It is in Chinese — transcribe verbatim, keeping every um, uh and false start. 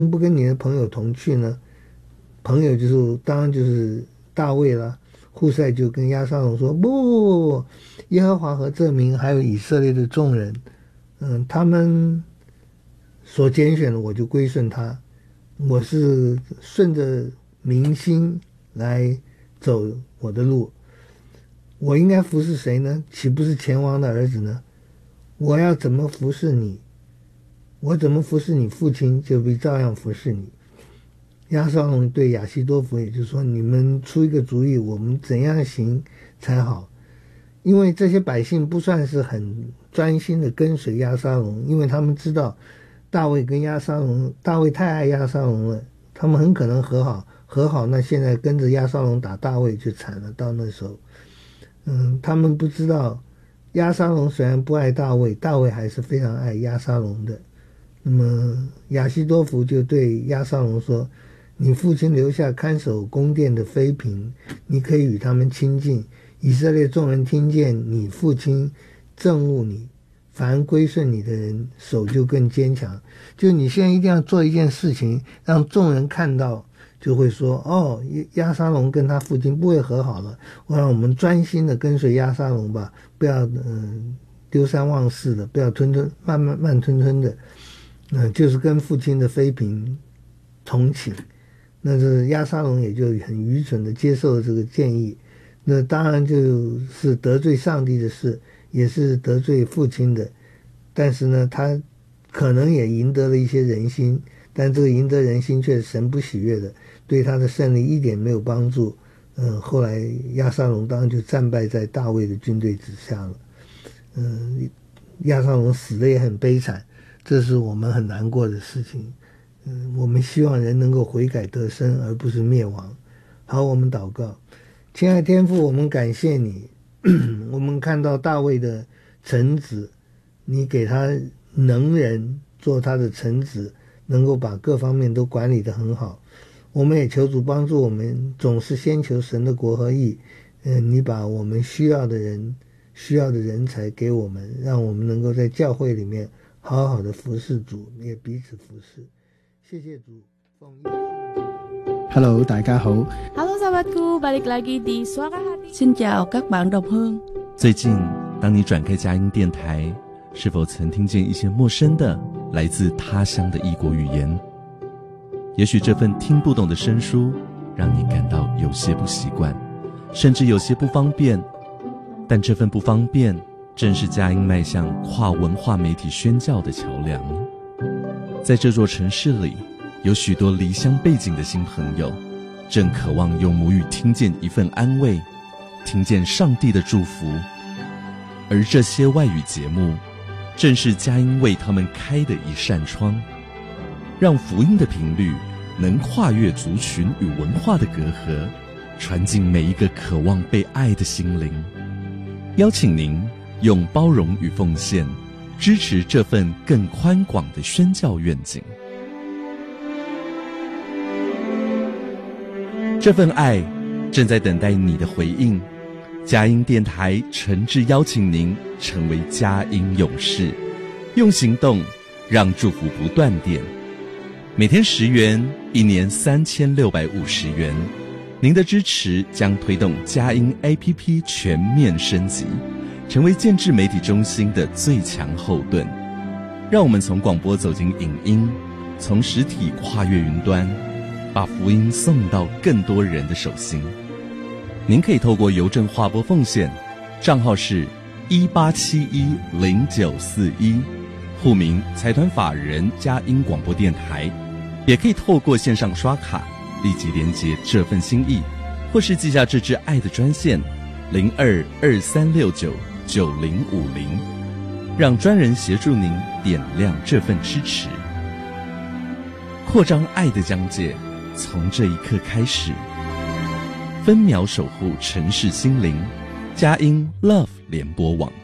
不跟你的朋友同去呢？朋友就是当然就是大卫了。户塞就跟押沙龙说：“不不不不，耶和华和这民还有以色列的众人，嗯，他们所拣选的，我就归顺他。我是顺着民心来走我的路。我应该服侍谁呢？岂不是前王的儿子呢？我要怎么服侍你？我怎么服侍你父亲，就必照样服侍你。”押沙龙对亚希多弗也就是说，你们出一个主意，我们怎样行才好？因为这些百姓不算是很专心的跟随押沙龙，因为他们知道大卫跟押沙龙，大卫太爱押沙龙了，他们很可能和好，和好那现在跟着押沙龙打大卫就惨了。到那时候，嗯，他们不知道押沙龙虽然不爱大卫，大卫还是非常爱押沙龙的。那么亚希多弗就对押沙龙说：“你父亲留下看守宫殿的妃嫔，你可以与他们亲近。以色列众人听见你父亲憎恶你，凡归顺你的人手就更坚强。就你现在一定要做一件事情，让众人看到，就会说：哦，押沙龙跟他父亲不会和好了。我让我们专心的跟随押沙龙吧，不要嗯、呃、丢三忘四的，不要吞吞慢慢慢吞吞的，嗯、呃，就是跟父亲的妃嫔同寝。”那这押沙龙也就很愚蠢的接受了这个建议，那当然就是得罪上帝的事，也是得罪父亲的。但是呢，他可能也赢得了一些人心，但这个赢得人心却是神不喜悦的，对他的胜利一点没有帮助。嗯，后来押沙龙当然就战败在大卫的军队之下了。嗯，押沙龙死的也很悲惨，这是我们很难过的事情。嗯，我们希望人能够悔改得生，而不是灭亡。好，我们祷告。亲爱的天父，我们感谢你，我们看到大卫的臣子，你给他能人做他的臣子，能够把各方面都管理得很好。我们也求主帮助我们，总是先求神的国和义。嗯，你把我们需要的人、需要的人才给我们，让我们能够在教会里面好好的服侍主，也彼此服侍。谢谢主，奉耶稣。 Hello， 大家好。 Halo sahabatku, balik lagi di Suara Hati. Xin chào các bạn đồng hương。 最近，当你转开佳音电台，是否曾听见一些陌生的、来自他乡的异国语言？也许这份听不懂的生疏，让你感到有些不习惯，甚至有些不方便。但这份不方便，正是佳音迈向跨文化媒体宣教的桥梁。在这座城市里，有许多离乡背景的新朋友，正渴望用母语听见一份安慰，听见上帝的祝福。而这些外语节目，正是佳音为他们开的一扇窗，让福音的频率能跨越族群与文化的隔阂，传进每一个渴望被爱的心灵。邀请您用包容与奉献支持这份更宽广的宣教愿景。这份爱正在等待你的回应。佳音电台诚挚邀请您成为佳音勇士，用行动让祝福不断电。每天十元，一年三千六百五十元。您的支持将推动佳音 A P P 全面升级，成为建制媒体中心的最强后盾。让我们从广播走进影音，从实体跨越云端，把福音送到更多人的手心。您可以透过邮政划拨奉献，账号是一八七一零九四一，户名财团法人佳音广播电台。也可以透过线上刷卡立即连结这份心意，或是记下这支爱的专线零二二三六九九零五零，让专人协助您点亮这份支持。扩张爱的疆界，从这一刻开始。分秒守护城市心灵，佳音 Love 联播网。